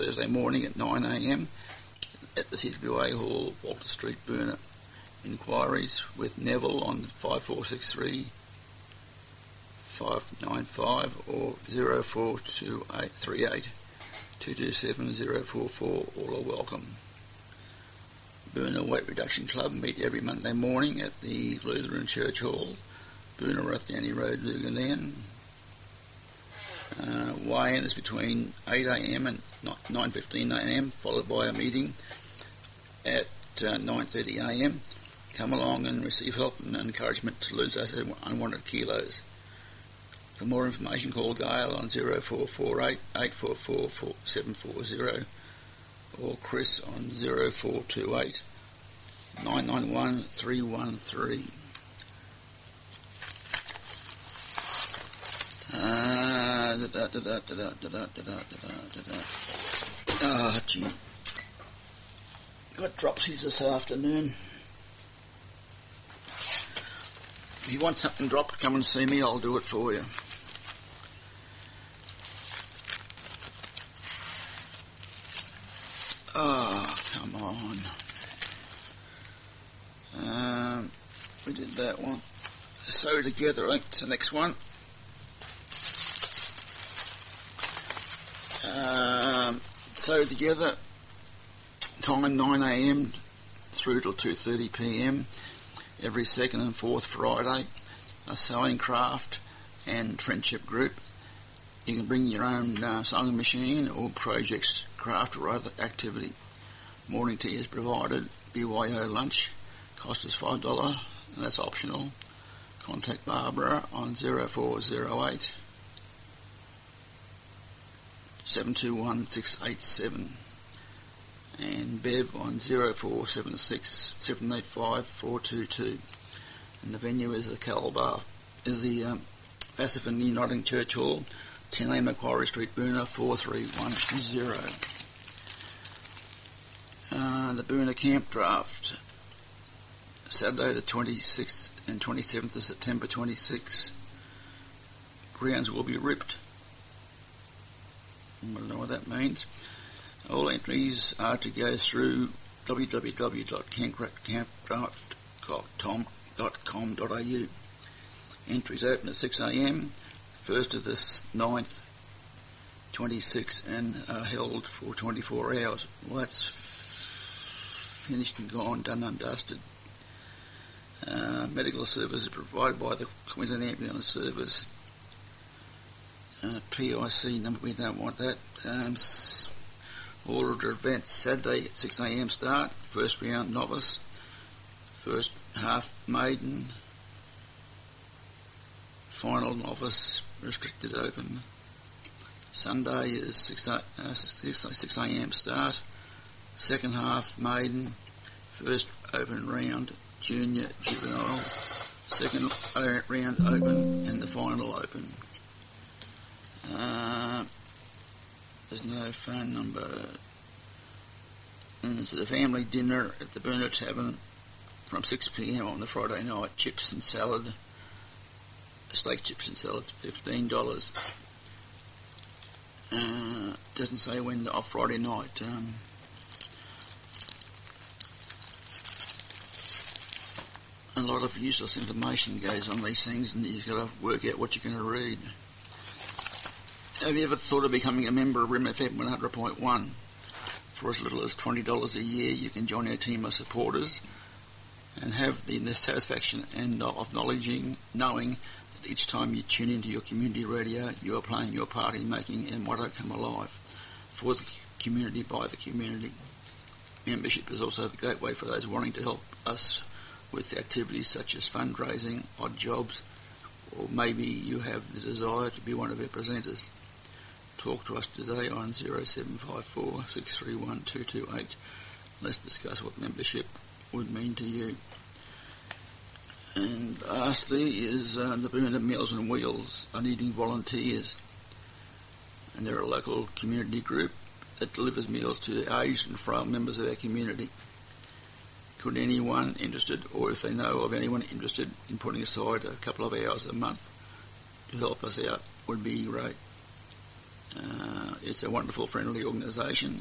Thursday morning at 9 a.m. at the CWA Hall, Walter Street, Burner. Inquiries with Neville on 5463 595 or 042838 227 044. All are welcome. Burner Weight Reduction Club meet every Monday morning at the Lutheran Church Hall, Burner, Rathiani Road, Lugandan. Weigh-in is between 8 a.m. and 9:15 a.m, followed by a meeting at 9:30 a.m. Come along and receive help and encouragement to lose those unwanted kilos. For more information, call Gail on 0448 844 740 or Chris on 0428 991 313. Gee. Got dropsies this afternoon. If you want something dropped, come and see me, I'll do it for you. Oh, come on. We did that one. Sew Together, I think it's the next one. Sew Together, time 9 a.m. through till 2:30 p.m. every second and fourth Friday. A sewing craft and friendship group. You can bring your own sewing machine or projects, craft or other activity. Morning tea is provided. BYO lunch. Cost is $5 and that's optional. Contact Barbara on 0408 721 687 and Bev on 0476 785 422. And the venue is the Vassifin Uniting Church Hall, 10A Macquarie Street, Burner 4310. The Burner Camp Draft, Saturday the 26th and 27th of September 26. Grounds will be ripped. I don't know what that means. All entries are to go through www.campdraft.com.au. Entries open at 6 a.m, 1st to the 9th, 26, and are held for 24 hours. Well, that's finished and gone, done and dusted. Medical services provided by the Queensland Ambulance Service. PIC number, we don't want that. Order events Saturday at 6 a.m. start. First round novice. First half maiden. Final novice restricted open. Sunday is 6 a.m. start. Second half maiden. First open round junior juvenile. Second round open and the final open. There's no phone number. And it's a family dinner at the Burner Tavern from 6 p.m. on the Friday night. Chips and salad. Steak chips and salad, $15. Doesn't say when off Friday night. A lot of useless information goes on these things, and you've got to work out what you're going to read. Have you ever thought of becoming a member of RIM FM 100.1? For as little as $20 a year, you can join our team of supporters and have the satisfaction and of knowing that each time you tune into your community radio, you are playing your part in making Motto come alive for the community, by the community. Membership is also the gateway for those wanting to help us with activities such as fundraising, odd jobs, or maybe you have the desire to be one of our presenters. Talk to us today on 0754 631 228. Let's discuss what membership would mean to you. And lastly is the Burner Meals and Wheels are needing volunteers. And they're a local community group that delivers meals to aged and frail members of our community. Could anyone interested, or if they know of anyone interested in putting aside a couple of hours a month to help us out, would be great. It's a wonderful, friendly organisation,